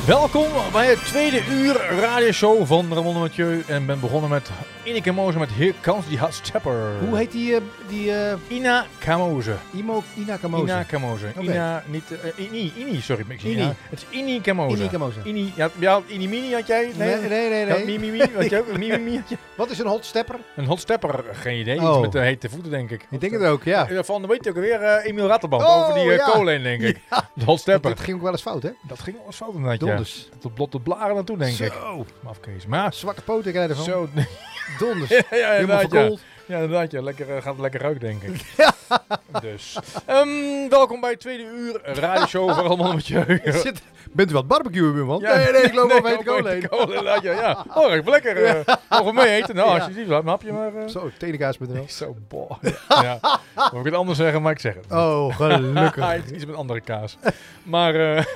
Welkom bij het tweede uur radioshow van Ramon Mathieu. En ben begonnen met Ineke Moze met Here Comes the Hot Stepper. Hoe heet die? Ina Kamoze. Ina Kamoze. Ina Kamoze. Okay. Ina, niet... Ini, sorry. Ini. Ja, het is Ini Kamoze. Ini Kamoze. Ini, Ini Mini had jij? Nee. Ja, Mimi had jij ook? Mimi had je? Wat is een hot stepper? Een hot stepper, geen idee. Oh. Iets met de hete voeten, denk ik. Ik denk het ook, ja. Van, weet je ook weer, Emiel Rattenband. Oh, over die ja. kolen heen, denk ik. Ja. De hot stepper. Dat ging ook wel eens fout, hè? Dat ging wel eens fout inderdaad, ja. Donders. Tot blote blaren naartoe, denk ik. Zo. Afkees. Maar Zwarte poten krijgen ervan. zo... Donders. ja, Helemaal inderdaad, ja. verkoold. Ja, inderdaad. Ja. Lekker, gaat lekker ruiken, denk ik. Dus. Welkom bij het tweede uur radioshow van Ramon Mathieu. Bent u wat barbecuen, man? Ja, Nee, ik loop al mee te op kolen heen. inderdaad, ja. Oh, even lekker. Mogen we mee eten? Nou, Ja. alsjeblieft. Laat een hapje maar. Zo, tenenkaas.nl. Zo, boah. Ja. Mag ik het anders zeggen, maar ik zeg het. Oh, gelukkig. Iets met andere kaas. Maar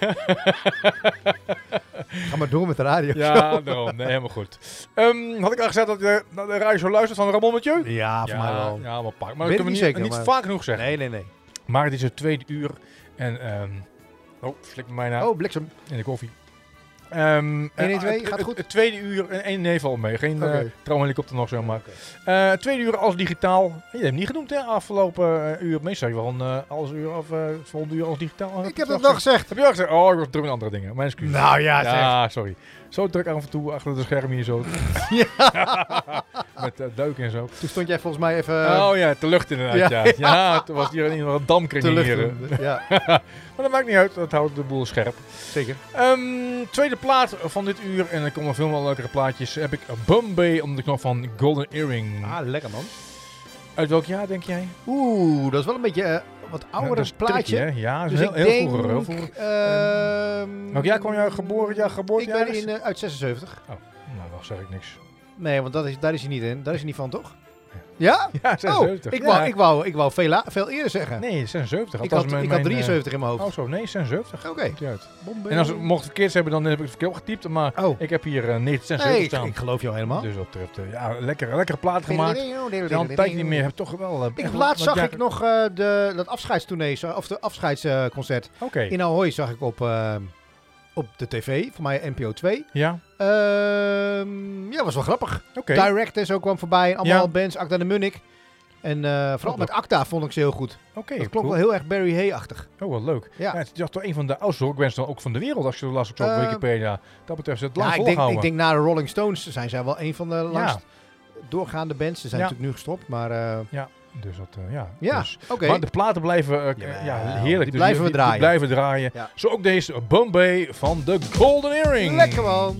Ga maar door met de radio. ja, daarom. Nee, helemaal goed. Had ik al gezegd dat je naar de radio luistert van Ramon Mathieu? Ja, voor mij wel. Ja, maar pak. Maar Weet dat ik kunnen we niet zeker, niet maar- vaak genoeg zeggen. Nee. Maar het is het tweede uur en flik me mij naar Oh, bliksem. in de koffie. 112, gaat goed? Het tweede uur en één nee valt mee. Geen Oké. trouwhelikopter nog zeg maar. Het tweede uur als digitaal. Je hebt hem niet genoemd hè, afgelopen uur. Meestal zeg je wel alles uur of het volgende uur als digitaal. Ik heb het nog gezegd. Heb je al gezegd? Oh, ik was druk met andere dingen. Mijn excuus. Nou ja, zeg. Ja, sorry. Zo druk af en toe achter de schermen hier zo. Met duiken en zo. Toen stond jij volgens mij even Oh ja, te lucht inderdaad. Ja, Ja. toen was hier in ieder geval een damkring te hier. luchten. Ja, Maar dat maakt niet uit, dat houdt de boel scherp. zeker. Tweede plaat van dit uur, en er komen veel wel leukere plaatjes, heb ik Bombay onder de knop van Golden Earring. Ah, lekker man. Uit welk jaar denk jij? Oeh, dat is wel een beetje wat Nou, ouder dat is plaatje. tricky, hè? Ja, dat is Dus heel, ik heel denk... vroeger. Heel vroeger. Welk Welk jaar kwam jouw geboortejaar? Ik ben uit 76. Nou, dan zeg ik niks. Nee, want daar is hij niet in. Daar is hij niet van, toch? Ja? Ja, 76. Oh, ja. ik wou veel eerder zeggen. Nee, 76. ik Althans, had 73 in mijn hoofd. Oh zo, nee, 76. Oké. Komt ie uit. En als het mocht verkeerd hebben, dan heb ik het verkeerd getypt. Maar Oh. ik heb hier 1976 Nee, staan. ik geloof jou helemaal. Dus wat betreft, ja, lekkere plaat gemaakt. Ja, al een tijd niet meer. Heb toch wel... Laatst zag ik nog dat afscheidstournee, of de afscheidsconcert Oké. in Ahoy zag ik op de tv, voor mij NPO 2. Ja, Ja, was wel grappig. oké. Direct en zo kwam voorbij en allemaal Ja. bands, Acta de Munnik. En vooral met Acta vond ik ze heel goed. Oké, Dat klonk cool. wel heel erg Barry Hay-achtig. Oh, wat leuk. Ja. Ja. Het is toch een van de oudste rockbands dan ook van de wereld, als je dat las op zo'n Wikipedia. Dat betreft het lang Ja, volgehouden. ik denk na de Rolling Stones zijn zij wel een van de langst doorgaande bands. Ze zijn Ja. natuurlijk nu gestopt, maar Dus dat, ja. ja, Dus. oké. Maar de platen blijven heerlijk. Die Dus blijven we draaien. Die blijven draaien. Ja. Zo ook deze Bombay van de Golden Earring. Lekker man.